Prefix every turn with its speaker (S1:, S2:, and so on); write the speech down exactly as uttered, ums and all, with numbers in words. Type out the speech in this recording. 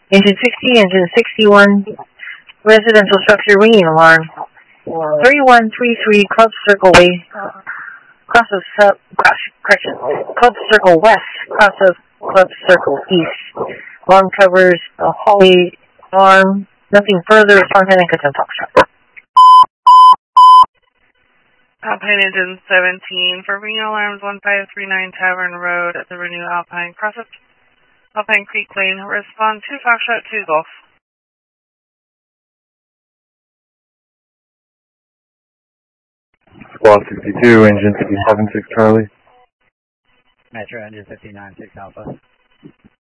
S1: Engine sixty, engine sixty-one, residential structure ringing alarm. three one three three Club Circle Way, cross of sub, correction, Club Circle West, cross of Club Circle East. Alarm covers the hallway alarm. Nothing further. Response and Custom Foxtrot.
S2: Alpine Engine seventeen for ringing alarms one five three nine Tavern Road at the Renew Alpine, cross of Alpine Creek Lane. Respond to Foxtrot two Golf.
S3: Squawk sixty-two, engine fifty-seven six Charlie.
S4: Metro engine fifty-nine six Alpha.